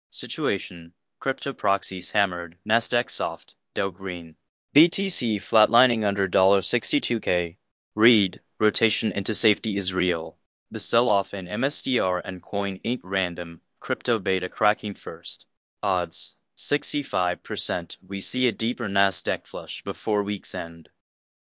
Situation: Crypto proxies hammered, Nasdaq soft, Dow green. BTC flatlining under $62K. Read, rotation into safety is real. The sell-off in MSTR and Coin Inc. random, crypto beta cracking first. Odds: 65% we see a deeper Nasdaq flush before week's end.